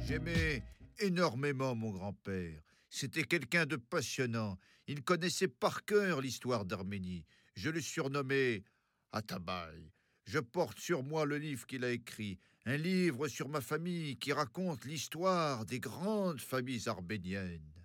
J'aimais énormément mon grand-père. C'était quelqu'un de passionnant. Il connaissait par cœur l'histoire d'Arménie. Je le surnommais Atabaï. Je porte sur moi le livre qu'il a écrit, un livre sur ma famille qui raconte l'histoire des grandes familles arméniennes.